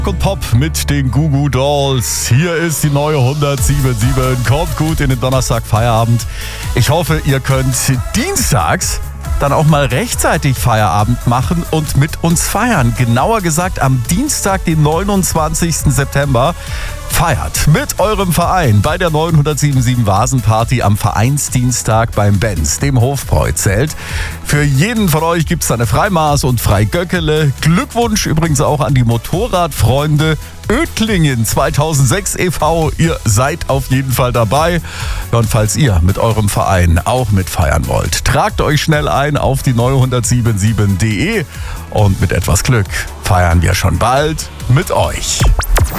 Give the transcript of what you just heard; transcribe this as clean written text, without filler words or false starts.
Und Pop mit den Goo Goo Dolls. Hier ist die neue 107.7. Kommt gut in den Donnerstag Feierabend. Ich hoffe, ihr könnt dienstags dann auch mal rechtzeitig Feierabend machen und mit uns feiern. Genauer gesagt am Dienstag, den 29. September. Feiert mit eurem Verein bei der 907.7 Vasenparty am Vereinsdienstag beim Benz, dem Hofbräu-Zelt. Für jeden von euch gibt es eine Freimaß und Freigöckele. Glückwunsch übrigens auch an die Motorradfreunde Ödlingen 2006 e.V. Ihr seid auf jeden Fall dabei. Ja, und falls ihr mit eurem Verein auch mitfeiern wollt, tragt euch schnell ein auf die neue 1077.de und mit etwas Glück feiern wir schon bald mit euch.